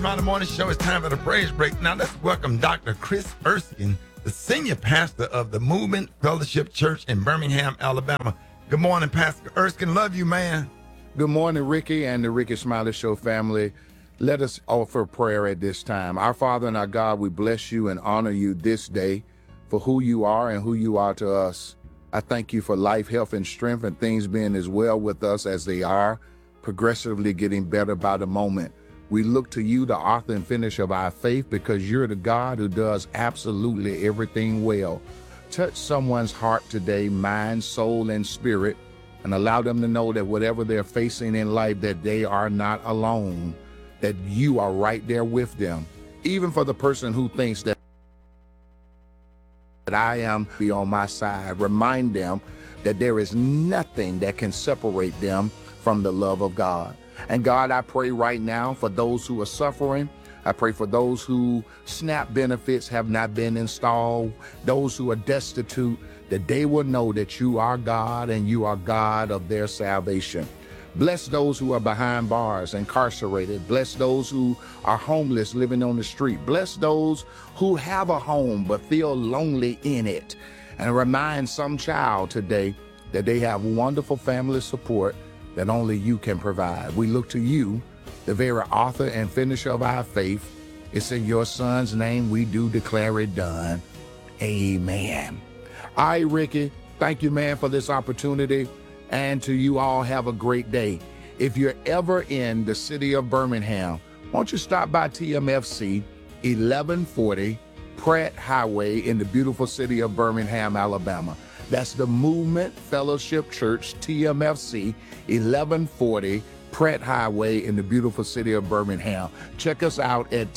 Smiley Morning Show. It's time for the praise break. Now let's welcome Dr. Chris Erskine, the senior pastor of the Movement Fellowship Church in Birmingham, Alabama. Good morning, Pastor Erskine. Love you, man. Good morning, Ricky and the Ricky Smiley Show family. Let us offer prayer at this time. Our Father and our God, we bless you and honor you this day for who you are and who you are to us. I thank you for life, health, and strength, and things being as well with us as they are, progressively getting better by the moment. We look to you, the author and finisher of our faith, because you're the God who does absolutely everything well. Touch someone's heart today, mind, soul, and spirit, and allow them to know that whatever they're facing in life, that they are not alone, that you are right there with them. Even for the person who thinks that I am be on my side, remind them that there is nothing that can separate them from the love of God. And God, I pray right now for those who are suffering. I pray for those who SNAP benefits have not been installed, those who are destitute, that they will know that you are God and you are God of their salvation. Bless those who are behind bars, incarcerated. Bless those who are homeless, living on the street. Bless those who have a home but feel lonely in it. And remind some child today that they have wonderful family support that only you can provide. We look to you, the very author and finisher of our faith. It's in your son's name we do declare it done. Amen. All right, Ricky, thank you, man, for this opportunity. And to you all, have a great day. If you're ever in the city of Birmingham, won't you stop by TMFC 1140 Pratt Highway in the beautiful city of Birmingham, Alabama. That's the Movement Fellowship Church, TMFC 1140 Pratt Highway in the beautiful city of Birmingham. Check us out at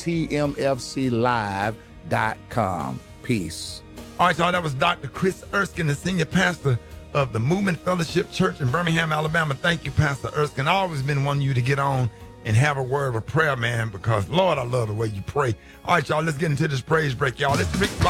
tmfclive.com. Peace. All right, y'all, that was Dr. Chris Erskine, the senior pastor of the Movement Fellowship Church in Birmingham, Alabama. Thank you, Pastor Erskine. I've always been wanting you to get on and have a word of prayer, man, because, Lord, I love the way you pray. All right, y'all, let's get into this praise break, y'all. This is Rick